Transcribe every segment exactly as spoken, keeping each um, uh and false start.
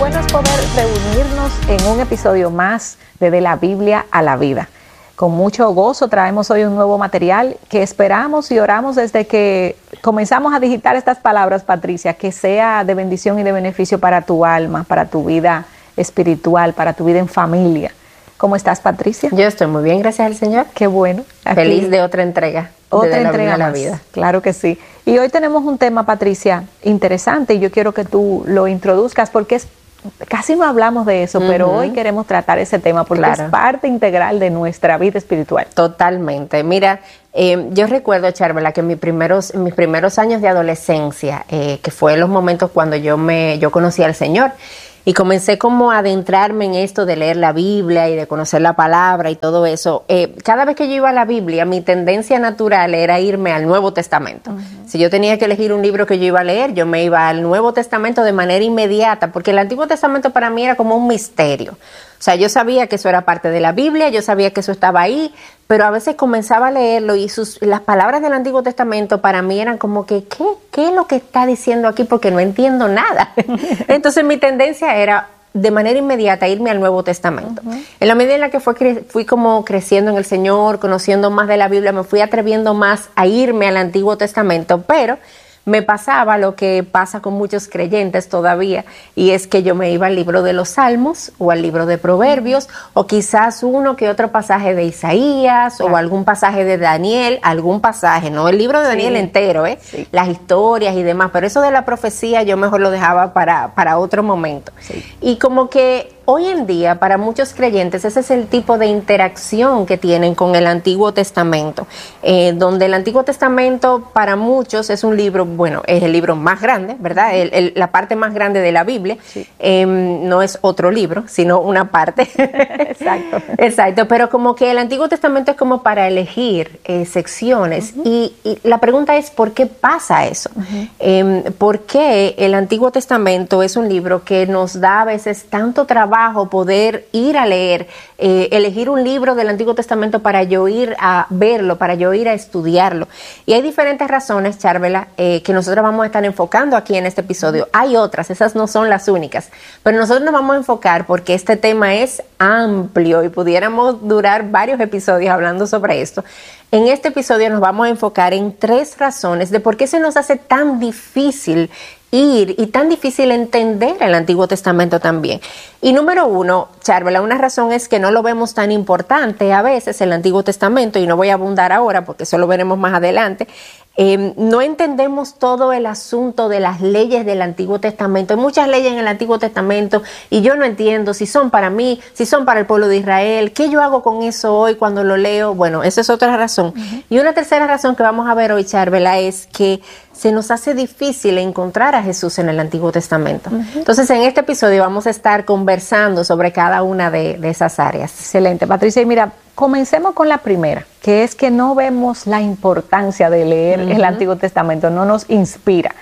Bueno es poder reunirnos en un episodio más de De la Biblia a la Vida. Con mucho gozo traemos hoy un nuevo material que esperamos y oramos desde que comenzamos a digitar estas palabras, Patricia, que sea de bendición y de beneficio para tu alma, para tu vida espiritual, para tu vida en familia. ¿Cómo estás, Patricia? Yo estoy muy bien, gracias al Señor. Qué bueno. Aquí, feliz de otra entrega. Otra de entrega a la más. vida. Claro que sí. Y hoy tenemos un tema, Patricia, interesante y yo quiero que tú lo introduzcas porque es casi no hablamos de eso, uh-huh. pero hoy queremos tratar ese tema porque claro. es parte integral de nuestra vida espiritual. Totalmente. Mira, eh, yo recuerdo, Charvela, que en mis primeros, en mis primeros años de adolescencia, eh, que fue los momentos cuando yo me yo conocí al Señor, y comencé como a adentrarme en esto de leer la Biblia y de conocer la palabra y todo eso. Eh, cada vez que yo iba a la Biblia, mi tendencia natural era irme al Nuevo Testamento. Uh-huh. Si yo tenía que elegir un libro que yo iba a leer, yo me iba al Nuevo Testamento de manera inmediata, porque el Antiguo Testamento para mí era como un misterio. O sea, yo sabía que eso era parte de la Biblia, yo sabía que eso estaba ahí, pero a veces comenzaba a leerlo y sus, las palabras del Antiguo Testamento para mí eran como que, ¿qué, qué es lo que está diciendo aquí? Porque no entiendo nada. Entonces mi tendencia era de manera inmediata irme al Nuevo Testamento. Uh-huh. En la medida en la que fue, fui como creciendo en el Señor, conociendo más de la Biblia, me fui atreviendo más a irme al Antiguo Testamento, pero me pasaba lo que pasa con muchos creyentes todavía, y es que yo me iba al libro de los Salmos o al libro de Proverbios, o quizás uno que otro pasaje de Isaías, claro. o algún pasaje de Daniel, algún pasaje, no el libro de Daniel sí. entero, ¿eh? Sí. las historias y demás, pero eso de la profecía yo mejor lo dejaba para, para otro momento. Sí. Y como que hoy en día, para muchos creyentes, ese es el tipo de interacción que tienen con el Antiguo Testamento, eh, donde el Antiguo Testamento para muchos es un libro, bueno, es el libro más grande, ¿verdad? El, el, la parte más grande de la Biblia, sí. eh, no es otro libro, sino una parte. Exacto. Exacto, pero como que el Antiguo Testamento es como para elegir eh, secciones, uh-huh. y, y la pregunta es, ¿por qué pasa eso? Uh-huh. Eh, ¿Por qué el Antiguo Testamento es un libro que nos da a veces tanto trabajo poder ir a leer, eh, elegir un libro del Antiguo Testamento para yo ir a verlo, para yo ir a estudiarlo? Y hay diferentes razones, Charvela, eh, que nosotros vamos a estar enfocando aquí en este episodio. Hay otras, esas no son las únicas, pero nosotros nos vamos a enfocar porque este tema es amplio y pudiéramos durar varios episodios hablando sobre esto. En este episodio nos vamos a enfocar en tres razones de por qué se nos hace tan difícil ir y tan difícil entender el Antiguo Testamento también. Y número uno, Charvela, una razón es que no lo vemos tan importante a veces el Antiguo Testamento, y no voy a abundar ahora porque eso lo veremos más adelante. Eh, no entendemos todo el asunto de las leyes del Antiguo Testamento. Hay muchas leyes en el Antiguo Testamento y yo no entiendo si son para mí, si son para el pueblo de Israel. ¿Qué yo hago con eso hoy cuando lo leo? Bueno, esa es otra razón. Uh-huh. Y una tercera razón que vamos a ver hoy, Charvela, es que se nos hace difícil encontrar a Jesús en el Antiguo Testamento. Uh-huh. Entonces, en este episodio vamos a estar conversando sobre cada una de, de esas áreas. Excelente, Patricia. Y mira, comencemos con la primera, que es que no vemos la importancia de leer uh-huh. el Antiguo Testamento, no nos inspira.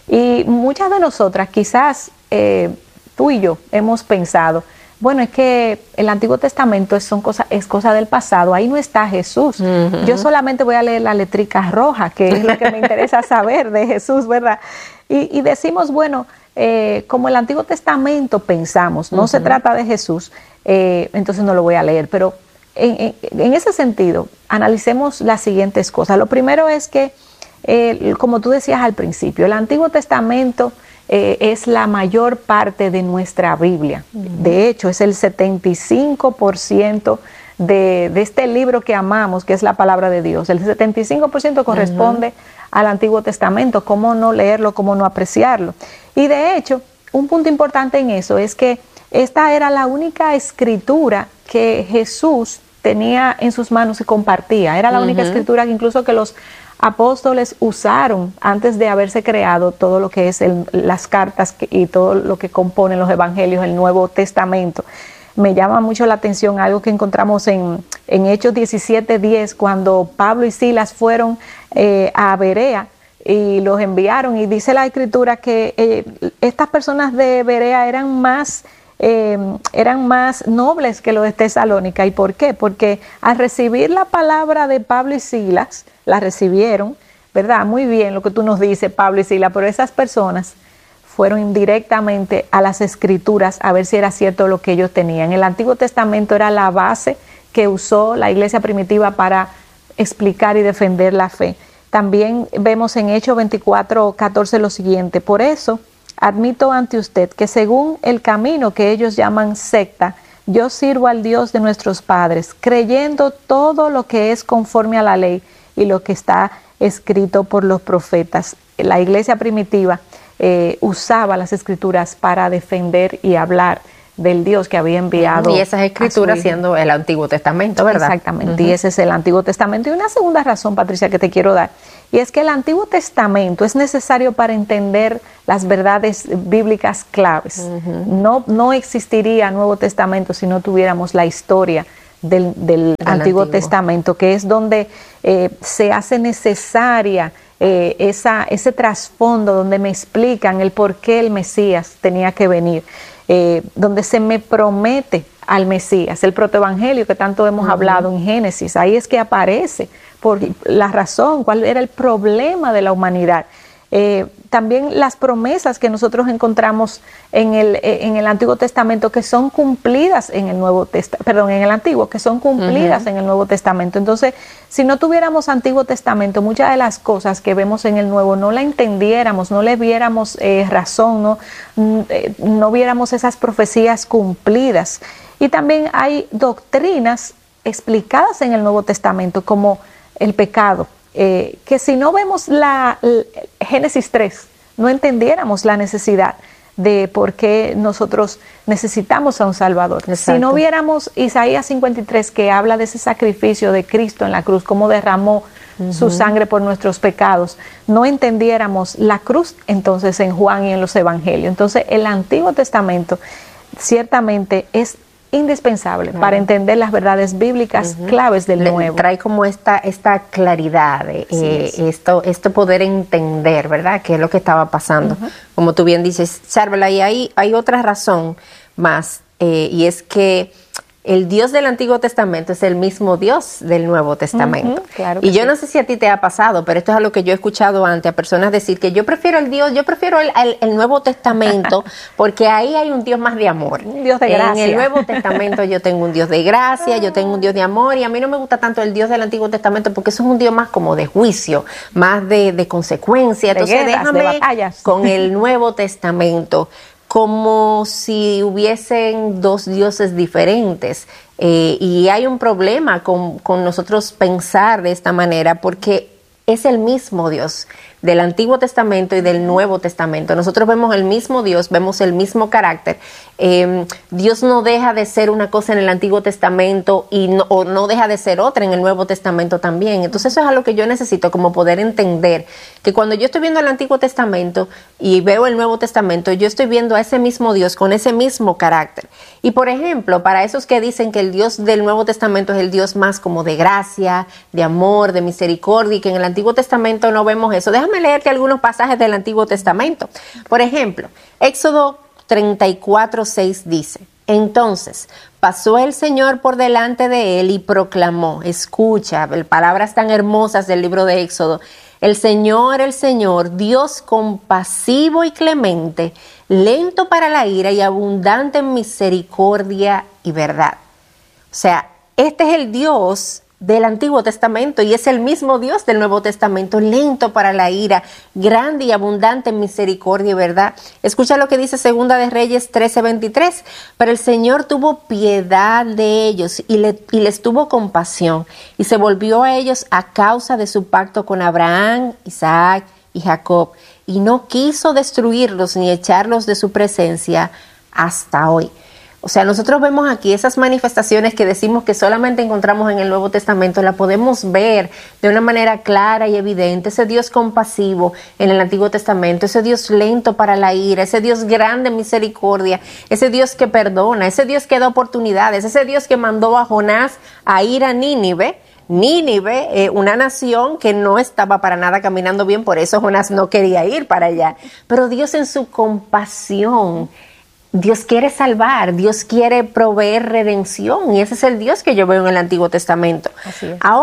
Y muchas de nosotras, quizás eh, tú y yo, hemos pensado, bueno, es que el Antiguo Testamento es, son cosa, es cosa del pasado, ahí no está Jesús. Uh-huh. Yo solamente voy a leer la letrica roja, que es lo que me interesa saber de Jesús, ¿verdad? Y, y decimos, bueno, eh, como el Antiguo Testamento pensamos, no uh-huh. se trata de Jesús, eh, entonces no lo voy a leer, pero En, en, en ese sentido, analicemos las siguientes cosas. Lo primero es que, eh, como tú decías al principio, el Antiguo Testamento eh, es la mayor parte de nuestra Biblia. Uh-huh. De hecho, es el setenta y cinco por ciento de, de este libro que amamos, que es la palabra de Dios. El setenta y cinco por ciento corresponde uh-huh. al Antiguo Testamento. ¿Cómo no leerlo? ¿Cómo no apreciarlo? Y de hecho, un punto importante en eso es que esta era la única escritura que Jesús tenía en sus manos y compartía. Era la uh-huh. única escritura que incluso que los apóstoles usaron antes de haberse creado todo lo que es el, las cartas que, y todo lo que componen los evangelios, el Nuevo Testamento. Me llama mucho la atención algo que encontramos en, en Hechos diecisiete diez, cuando Pablo y Silas fueron eh, a Berea y los enviaron, y dice la escritura que eh, estas personas de Berea eran más Eh, eran más nobles que los de Tesalónica. ¿Y por qué? Porque al recibir la palabra de Pablo y Silas, la recibieron, ¿verdad? Muy bien lo que tú nos dices, Pablo y Silas, pero esas personas fueron directamente a las Escrituras a ver si era cierto lo que ellos tenían. El Antiguo Testamento era la base que usó la iglesia primitiva para explicar y defender la fe. También vemos en Hechos veinticuatro, catorce lo siguiente: por eso admito ante usted que según el camino que ellos llaman secta, yo sirvo al Dios de nuestros padres, creyendo todo lo que es conforme a la ley y lo que está escrito por los profetas. La iglesia primitiva eh, usaba las Escrituras para defender y hablar del Dios que había enviado. Y esas escrituras siendo el Antiguo Testamento, ¿verdad? Exactamente, uh-huh. Y ese es el Antiguo Testamento. Y una segunda razón, Patricia, que te quiero dar, y es que el Antiguo Testamento es necesario para entender las verdades bíblicas claves. Uh-huh. No, no existiría Nuevo Testamento si no tuviéramos la historia del, del Antiguo, Antiguo Testamento, que es donde eh, se hace necesaria eh, esa, ese trasfondo, donde me explican el por qué el Mesías tenía que venir. Eh, donde se me promete al Mesías, el protoevangelio que tanto hemos uh-huh. hablado en Génesis. Ahí es que aparece por la razón, cuál era el problema de la humanidad. Eh, también las promesas que nosotros encontramos en el, en el Antiguo Testamento, que son cumplidas en el Nuevo Testamento, perdón, en el Antiguo, que son cumplidas uh-huh. en el Nuevo Testamento. Entonces, si no tuviéramos Antiguo Testamento, muchas de las cosas que vemos en el Nuevo no la entendiéramos, no le viéramos eh, razón, no, eh, no viéramos esas profecías cumplidas. Y también hay doctrinas explicadas en el Nuevo Testamento, como el pecado. Eh, que si no vemos la, la Génesis tres, no entendiéramos la necesidad de por qué nosotros necesitamos a un Salvador. Exacto. Si no viéramos Isaías cincuenta y tres, que habla de ese sacrificio de Cristo en la cruz, cómo derramó uh-huh. su sangre por nuestros pecados, no entendiéramos la cruz entonces en Juan y en los Evangelios. Entonces el Antiguo Testamento ciertamente es indispensable uh-huh. para entender las verdades bíblicas uh-huh. claves del Le, Nuevo. Trae como esta, esta claridad, eh, eh, esto, este poder entender, ¿verdad?, qué es lo que estaba pasando. Uh-huh. Como tú bien dices, Charvela, y ahí hay otra razón más, eh, y es que el Dios del Antiguo Testamento es el mismo Dios del Nuevo Testamento. Uh-huh, claro y yo sí. no sé si a ti te ha pasado, pero esto es algo que yo he escuchado antes, a personas decir que yo prefiero el Dios, yo prefiero el, el, el Nuevo Testamento, porque ahí hay un Dios más de amor. Un Dios de gracia. En el Nuevo Testamento yo tengo un Dios de gracia, yo tengo un Dios de amor, y a mí no me gusta tanto el Dios del Antiguo Testamento, porque eso es un Dios más como de juicio, más de, de consecuencia. Entonces de guerras, déjame de batallas. Con el Nuevo Testamento, como si hubiesen dos dioses diferentes. Eh, y hay un problema con, con nosotros pensar de esta manera, porque es el mismo Dios del Antiguo Testamento y del Nuevo Testamento. Nosotros vemos el mismo Dios, vemos el mismo carácter. Eh, Dios no deja de ser una cosa en el Antiguo Testamento y no, o no deja de ser otra en el Nuevo Testamento también. Entonces eso es algo que yo necesito, como poder entender que cuando yo estoy viendo el Antiguo Testamento y veo el Nuevo Testamento, yo estoy viendo a ese mismo Dios con ese mismo carácter. Y por ejemplo, para esos que dicen que el Dios del Nuevo Testamento es el Dios más como de gracia, de amor, de misericordia, y que en el Antiguo Testamento no vemos eso, déjame leerte algunos pasajes del Antiguo Testamento. Por ejemplo, Éxodo treinta y cuatro, seis dice: entonces pasó el Señor por delante de él y proclamó, escucha, palabras tan hermosas del libro de Éxodo: el Señor, el Señor, Dios compasivo y clemente, lento para la ira y abundante en misericordia y verdad. O sea, este es el Dios del Antiguo Testamento y es el mismo Dios del Nuevo Testamento, lento para la ira, grande y abundante en misericordia y verdad. Escucha lo que dice Segunda de Reyes trece, veintitrés: pero el Señor tuvo piedad de ellos y, le, y les tuvo compasión, y se volvió a ellos a causa de su pacto con Abraham, Isaac y Jacob, y no quiso destruirlos ni echarlos de su presencia hasta hoy. O sea, nosotros vemos aquí esas manifestaciones que decimos que solamente encontramos en el Nuevo Testamento, la podemos ver de una manera clara y evidente. Ese Dios compasivo en el Antiguo Testamento, ese Dios lento para la ira, ese Dios grande en misericordia, ese Dios que perdona, ese Dios que da oportunidades, ese Dios que mandó a Jonás a ir a Nínive. Nínive, eh, una nación que no estaba para nada caminando bien, por eso Jonás no quería ir para allá. Pero Dios en su compasión, Dios quiere salvar, Dios quiere proveer redención, y ese es el Dios que yo veo en el Antiguo Testamento. Así es. Ahora,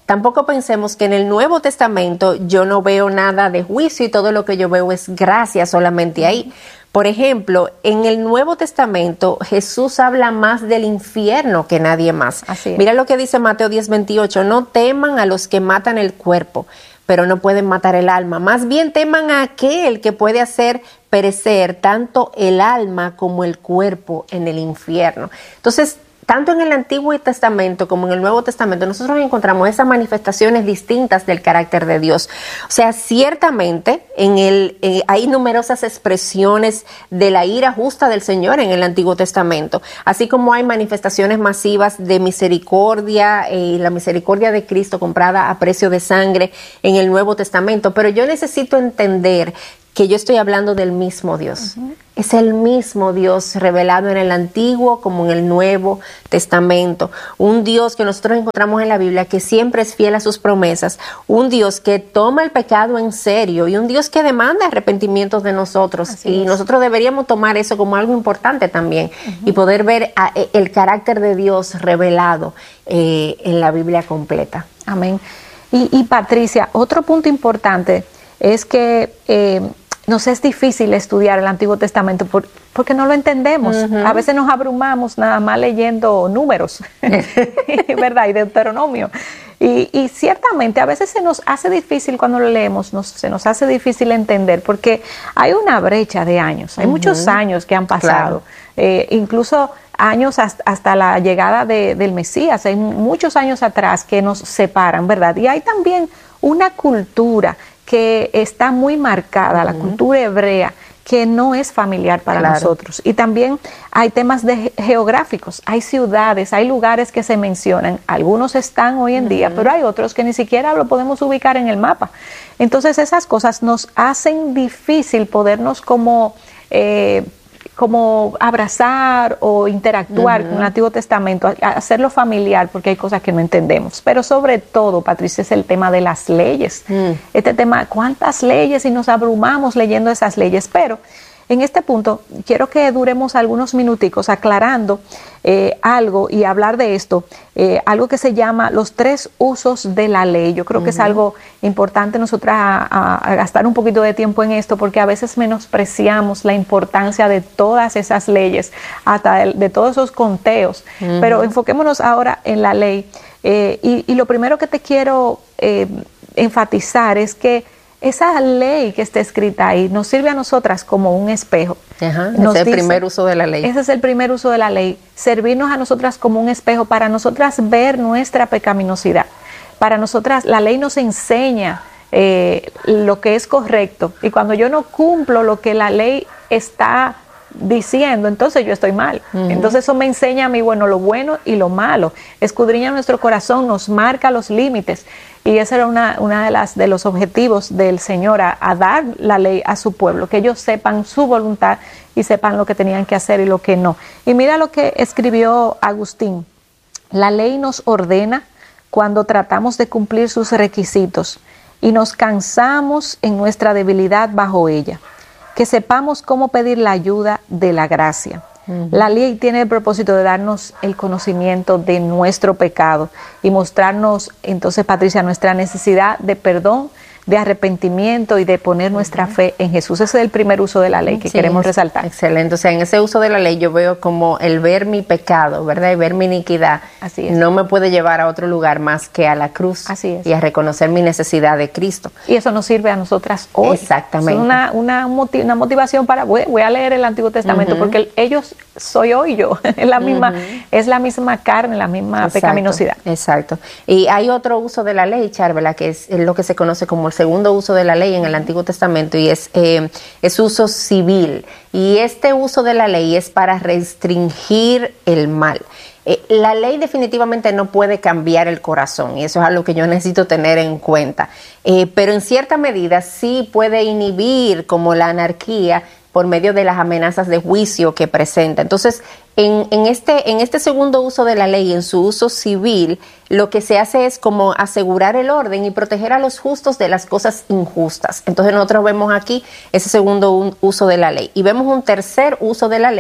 tampoco pensemos que en el Nuevo Testamento yo no veo nada de juicio y todo lo que yo veo es gracia solamente ahí. Por ejemplo, en el Nuevo Testamento Jesús habla más del infierno que nadie más. Así es. Mira lo que dice Mateo diez veintiocho, no teman a los que matan el cuerpo, pero no pueden matar el alma. Más bien teman a aquel que puede hacer perecer tanto el alma como el cuerpo en el infierno. Entonces, tanto en el Antiguo Testamento como en el Nuevo Testamento, nosotros encontramos esas manifestaciones distintas del carácter de Dios. O sea, ciertamente en el, eh, hay numerosas expresiones de la ira justa del Señor en el Antiguo Testamento, así como hay manifestaciones masivas de misericordia, eh, la misericordia de Cristo comprada a precio de sangre en el Nuevo Testamento. Pero yo necesito entender que yo estoy hablando del mismo Dios. Uh-huh. Es el mismo Dios revelado en el Antiguo como en el Nuevo Testamento. Un Dios que nosotros encontramos en la Biblia que siempre es fiel a sus promesas. Un Dios que toma el pecado en serio y un Dios que demanda arrepentimientos de nosotros. Así y es. Nosotros deberíamos tomar eso como algo importante también. Uh-huh. Y poder ver a, a, el carácter de Dios revelado eh, en la Biblia completa. Amén. Y, y Patricia, otro punto importante es que eh, nos es difícil estudiar el Antiguo Testamento por, porque no lo entendemos. Uh-huh. A veces nos abrumamos nada más leyendo números, ¿verdad? Y Deuteronomio. Y, y ciertamente a veces se nos hace difícil cuando lo leemos, nos, se nos hace difícil entender porque hay una brecha de años, hay uh-huh. muchos años que han pasado, claro. eh, incluso años hasta, hasta la llegada de, del Mesías, hay muchos años atrás que nos separan, ¿verdad? Y hay también una cultura que está muy marcada, uh-huh. la cultura hebrea, que no es familiar para claro. nosotros. Y también hay temas de geográficos, hay ciudades, hay lugares que se mencionan, algunos están hoy en uh-huh. día, pero hay otros que ni siquiera lo podemos ubicar en el mapa. Entonces esas cosas nos hacen difícil podernos como... Eh, como abrazar o interactuar uh-huh. con el Antiguo Testamento, hacerlo familiar, porque hay cosas que no entendemos. Pero sobre todo, Patricia, es el tema de las leyes. Uh-huh. Este tema, ¿cuántas leyes? Y nos abrumamos leyendo esas leyes. Pero en este punto, quiero que duremos algunos minuticos aclarando eh, algo y hablar de esto, eh, algo que se llama los tres usos de la ley. Yo creo uh-huh. que es algo importante nosotras a, a, a gastar un poquito de tiempo en esto, porque a veces menospreciamos la importancia de todas esas leyes, hasta de, de todos esos conteos. Uh-huh. Pero enfoquémonos ahora en la ley. Eh, y, y lo primero que te quiero eh, enfatizar es que esa ley que está escrita ahí nos sirve a nosotras como un espejo. Ajá, ese es el dice, primer uso de la ley. Ese es el primer uso de la ley, servirnos a nosotras como un espejo para nosotras ver nuestra pecaminosidad. Para nosotras la ley nos enseña eh, lo que es correcto, y cuando yo no cumplo lo que la ley está diciendo, entonces yo estoy mal. Uh-huh. Entonces eso me enseña a mí, bueno, lo bueno y lo malo. Escudriña nuestro corazón, nos marca los límites. Y ese era una, una de las de los objetivos del Señor, a, a dar la ley a su pueblo, que ellos sepan su voluntad y sepan lo que tenían que hacer y lo que no. Y mira lo que escribió Agustín: la ley nos ordena cuando tratamos de cumplir sus requisitos y nos cansamos en nuestra debilidad bajo ella, que sepamos cómo pedir la ayuda de la gracia. Uh-huh. La ley tiene el propósito de darnos el conocimiento de nuestro pecado y mostrarnos, entonces, Patricia, nuestra necesidad de perdón, de arrepentimiento y de poner nuestra uh-huh. fe en Jesús. Ese es el primer uso de la ley que sí, queremos resaltar. Excelente. O sea, en ese uso de la ley yo veo como el ver mi pecado, ¿verdad? Y ver mi iniquidad. Así es. No me puede llevar a otro lugar más que a la cruz. Así es. Y a reconocer mi necesidad de Cristo. Y eso nos sirve a nosotras hoy. Exactamente. Es una, una, motiv- una motivación para, voy, voy a leer el Antiguo Testamento, uh-huh. porque ellos soy yo y yo. Es la misma, uh-huh. es la misma carne, la misma Exacto. pecaminosidad. Exacto. Y hay otro uso de la ley, Charvela, que es lo que se conoce como el segundo uso de la ley en el Antiguo Testamento, y es, eh, es uso civil. Y este uso de la ley es para restringir el mal. Eh, la ley definitivamente no puede cambiar el corazón, y eso es algo que yo necesito tener en cuenta. Eh, pero en cierta medida sí puede inhibir, como la anarquía, por medio de las amenazas de juicio que presenta. Entonces, en, en, este, en este segundo uso de la ley, en su uso civil, lo que se hace es como asegurar el orden y proteger a los justos de las cosas injustas. Entonces nosotros vemos aquí ese segundo un, uso de la ley. Y vemos un tercer uso de la ley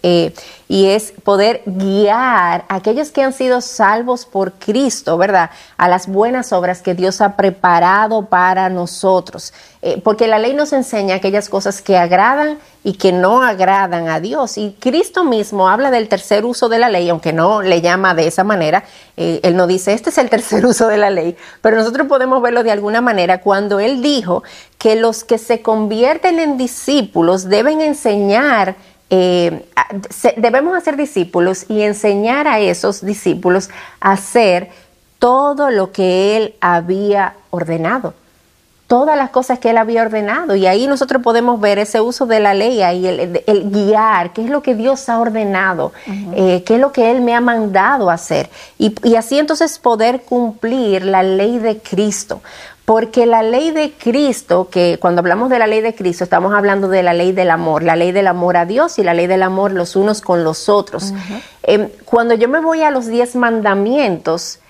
eh, y es poder guiar a aquellos que han sido salvos por Cristo, ¿verdad?, a las buenas obras que Dios ha preparado para nosotros. Eh, porque la ley nos enseña aquellas cosas que agradan y que no agradan a Dios. Y Cristo mismo habla del tercer uso de la ley, aunque no le llama de esa manera. Eh, él no dice, este es el tercer uso de la ley, pero nosotros podemos verlo de alguna manera cuando Él dijo que los que se convierten en discípulos deben enseñar, eh, se, debemos hacer discípulos y enseñar a esos discípulos a hacer todo lo que Él había ordenado. Todas las cosas que Él había ordenado, y ahí nosotros podemos ver ese uso de la ley, ahí el, el guiar, qué es lo que Dios ha ordenado, uh-huh. eh, qué es lo que Él me ha mandado hacer, y, y así entonces poder cumplir la ley de Cristo, porque la ley de Cristo, que cuando hablamos de la ley de Cristo, estamos hablando de la ley del amor, la ley del amor a Dios y la ley del amor los unos con los otros. Uh-huh. Eh, cuando yo me voy a los diez mandamientos,